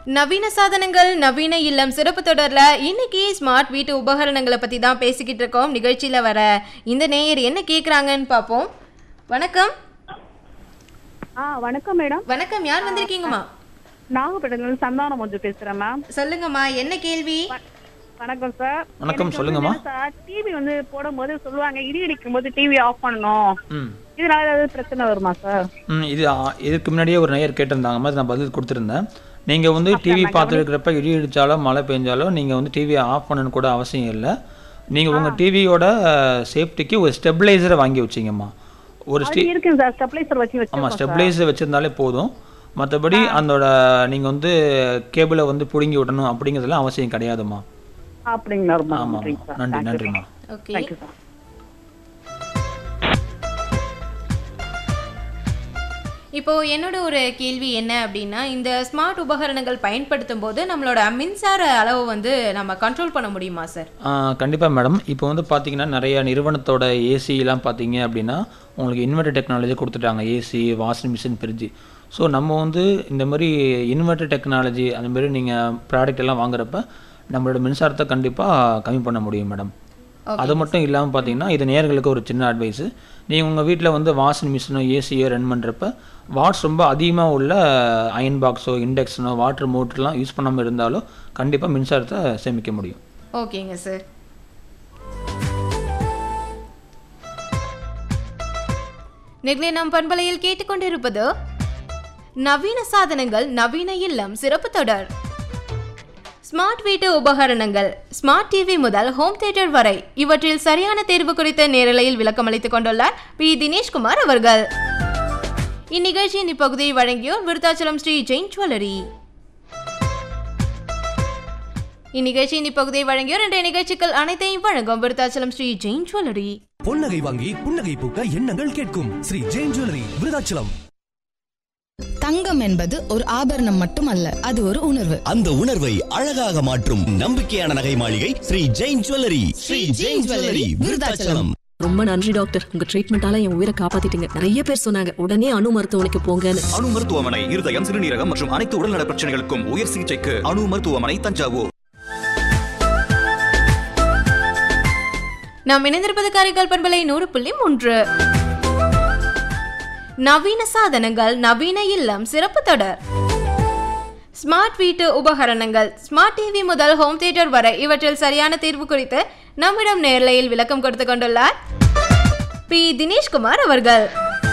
நவீன சாதனங்கள் நவீன இல்லம் சிறப்பு தொடர்ல இன்னைக்கு ஸ்மார்ட் வீட்டு உபகரணங்களை பத்தி தான் பேசிக்கிட்டு இருக்கோம். நிகழ்ச்சியில வர இந்த நேயர் என்ன கேக்குறாங்கன்னு பாப்போம். வணக்கம். வணக்கம் மேடம். வணக்கம், யார் வந்திருக்கீங்கம்மா? நாகப்பட்டினத்துல சந்தானம் கொஞ்சம் பேசுறேன் மேம். சொல்லுங்கம்மா, என்ன கேள்வி? வணக்கம் சார். வணக்கம், சொல்லுங்கம்மா. சார், டிவி போடும்போது சொல்லுவாங்க இடி இடிக்கும் போது டிவி ஆஃப் பண்ணணும். இதனால ஏதாவது பிரச்சனை வருமா சார்? இதுக்கு முன்னாடியே ஒரு நேயர் கேட்டிருந்தாங்க மாதிரி நான் பதில் கொடுத்துருந்தேன். நீங்கள் டிவி பார்த்துருக்கிறப்ப இடி இடித்தாலோ மழை பெஞ்சாலோ நீங்கள் டிவியை ஆஃப் பண்ணணும்னு கூட அவசியம் இல்லை. நீங்கள் உங்கள் டிவியோட சேஃப்டிக்கு ஒரு ஸ்டெபிளைசரை வாங்கி வச்சிங்கம்மா. ஒரு ஆமாம், ஸ்டெபிளைசர் வச்சுருந்தாலே போதும். மற்றபடி அதோட நீங்கள் கேபிளை பிடுங்கி விடணும் அப்படிங்கிறதுலாம் அவசியம் கிடையாதுமா. ஆமாம், நன்றி நன்றிம்மா. இப்போ என்னோட ஒரு கேள்வி என்ன அப்படின்னா, இந்த ஸ்மார்ட் உபகரணங்கள் பயன்படுத்தும் போது நம்மளோட மின்சார அளவு நம்ம கண்ட்ரோல் பண்ண முடியுமா சார்? கண்டிப்பாக மேடம். இப்போ பார்த்தீங்கன்னா நிறைய நிறுவனத்தோட ஏசிலாம் பார்த்தீங்க அப்படின்னா உங்களுக்கு இன்வெர்டர் டெக்னாலஜி கொடுத்துட்டாங்க. AC, washing machine, fridge. So நம்ம இந்த மாதிரி இன்வெர்டர் டெக்னாலஜி அந்த மாதிரி நீங்கள் ப்ராடக்ட் எல்லாம் வாங்குறப்ப நம்மளோட மின்சாரத்தை கண்டிப்பாக கம்மி பண்ண முடியும் மேடம். அது மட்டும் இல்லாமல் பார்த்தீங்கன்னா இது நேயர்களுக்கு ஒரு சின்ன அட்வைஸு. நீங்கள் உங்கள் வீட்டில் வாஷிங் மிஷினோ ஏசியோ ரன் பண்ணுறப்ப வாட்ஸ் ரொம்ப அதிகமாக உள்ள அயன் பாக்ஸோ இண்டக்ஷனோ வாட்டர் மோட்டர்லாம் யூஸ் பண்ணாமல் இருந்தாலோ கண்டிப்பாக மின்சாரத்தை சேமிக்க முடியும். ஓகேங்க சார். நெக்லே நம் பண்பலையில் கேட்டுக்கொண்டிருப்பது நவீன சாதனங்கள் நவீன இல்லம் சிறப்பு தொடர். ஸ்மார்ட் வீட்டு உபகரணங்கள் ஸ்மார்ட் டிவி முதல் ஹோம் தியேட்டர் வரை இவற்றில் சரியான தேர்வு குறித்த நேரலையில் விளக்கம் அளித்துக் கொண்டுள்ளார் பி. தினேஷ்குமார் அவர்கள். இந்நிகழ்ச்சியின் இப்பகுதியை வழங்கியோர் விருத்தாச்சலம் ஸ்ரீ ஜெயின் ஜுவல்லரி. இந்நிகழ்ச்சியின் இப்பகுதியை வழங்கியோர் இன்றைய நிகழ்ச்சிகள் அனைத்தையும் வழங்கும் விருத்தாச்சலம் ஸ்ரீ ஜெயின் ஜுவல்லரி. பொன்னகை வாங்கி புன்னகை பூக்க எண்ணங்கள் கேட்கும் ஸ்ரீ ஜெயின் ஜுவல்லரி, விருத்தாச்சலம். தங்கம் என்பது ஒரு ஆபரணம் மட்டுமல்ல, அது ஒரு உணர்வு. அந்த உணர்வை அழகாக மாற்றும் நம்பிக்கையான நகை மாளிகை ஸ்ரீ ஜெயின் ஜுவல்லரி. ஸ்ரீ ஜெயின் ஜுவல்லரி, விருத்தாச்சலம். ரொம்ப நன்றி டாக்டர், உங்க ட்ரீட்மெண்டால என் உயிரை காப்பாத்திட்டீங்க. நிறைய பேர் சொன்னாங்க உடனே அணு மருத்துவமனைக்கு போங்கன்னு. அணு மருத்துவமனை இருதயம், சிறுநீரகம் மற்றும் அனைத்து உடல்நல பிரச்சனைகளுக்கும் உயர் சிகிச்சைக்கு அணு மருத்துவமனை, தஞ்சாவூர். நாம் இணைந்திருப்பது காரைக்கால் பண்பலை 100.3. நவீன சாதனங்கள் நவீன இல்லம் சிறப்பு தொடர். ஸ்மார்ட் வீட்டு உபகரணங்கள் ஸ்மார்ட் டிவி முதல் ஹோம் தியேட்டர் வரை இவற்றில் சரியான தீர்வு குறித்து நம்மிடம் நேரலையில் விளக்கம் கொடுத்து கொண்டுள்ளார் பி. தினேஷ்குமார் அவர்கள்.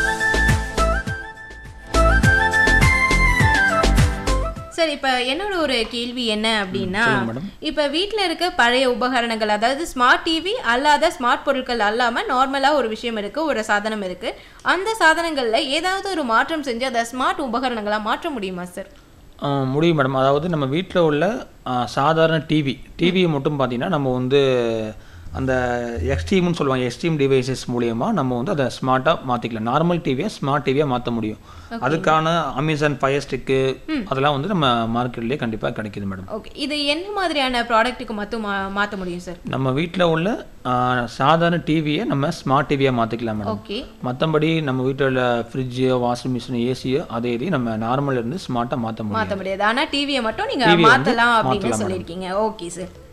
சார், இப்போ என்னோட ஒரு கேள்வி என்ன அப்படின்னா, இப்போ வீட்டில் இருக்க பழைய உபகரணங்கள், அதாவது ஸ்மார்ட் டிவி அல்லாத ஸ்மார்ட் பொருட்கள் அல்லாமல் நார்மலாக ஒரு விஷயம் இருக்குது, ஒரு சாதனம் இருக்குது. அந்த சாதனங்களில் ஏதாவது ஒரு மாற்றம் செஞ்சு அதை ஸ்மார்ட் உபகரணங்களாக மாற்ற முடியுமா சார்? முடியும் மேடம். அதாவது நம்ம வீட்டில் உள்ள சாதாரண டிவியை மட்டும் பார்த்தீங்கன்னா நம்ம அந்த எக்ஸ்ட்ரீம்னு சொல்லுவாங்க, எக்ஸ்ட்ரீம் டிவைசஸ் மூலியமாக நம்ம அதை ஸ்மார்ட்டாக மாற்றிக்கலாம். நார்மல் டிவியை ஸ்மார்ட் டிவியாக மாற்ற முடியும். அதுக்கான அமேசான் ஃபயர் ஸ்டிக்கு அதெல்லாம் நம்ம மார்க்கெட்லேயே கண்டிப்பாக கிடைக்குது மேடம். ஓகே, இது என்ன மாதிரியான ப்ராடக்ட்டுக்கு மட்டும் மாற்ற முடியும் சார்? நம்ம வீட்டில் உள்ள சாதாரண டிவியை நம்ம ஸ்மார்ட் டிவியாக மாற்றிக்கலாம் மேடம். ஓகே, மற்றபடி நம்ம வீட்டில் உள்ள ஃப்ரிட்ஜோ வாஷிங் மிஷினோ ஏசியோ அதே இது நம்ம நார்மல் இருந்து ஸ்மார்ட்டாக மாற்ற முடியாது. ஆனால் டிவியை மட்டும் நீங்கள் மாற்றலாம் அப்படின்னு சொல்லியிருக்கீங்க. Okay sir.